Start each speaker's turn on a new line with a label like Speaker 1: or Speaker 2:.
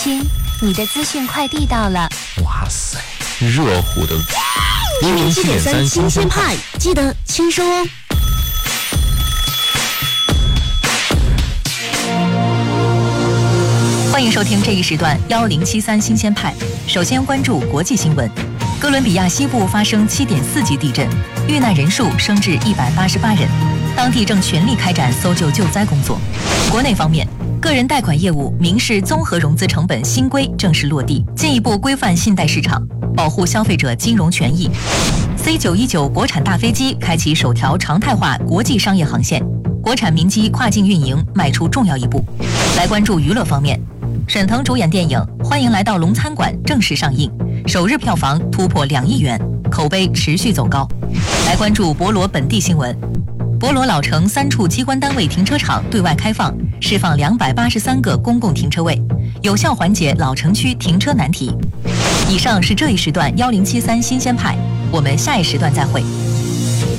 Speaker 1: 亲，你的资讯快递到了。
Speaker 2: 哇塞，热乎的
Speaker 3: 107.3新鲜派，记得签收哦。
Speaker 4: 欢迎收听这一时段1073新鲜派。首先关注国际新闻。哥伦比亚西部发生7.4级地震，遇难人数升至188人，当地正全力开展搜救救灾工作。国内方面，个人贷款业务民事综合融资成本新规正式落地，进一步规范信贷市场，保护消费者金融权益。C919国产大飞机开启首条常态化国际商业航线，国产民机跨境运营迈出重要一步。来关注娱乐方面，沈腾主演电影《欢迎来到龙餐馆》正式上映，首日票房突破2亿元，口碑持续走高。来关注博罗本地新闻。博罗老城3处机关单位停车场对外开放，释放283个公共停车位，有效缓解老城区停车难题。以上是这一时段1073新鲜派，我们下一时段再会。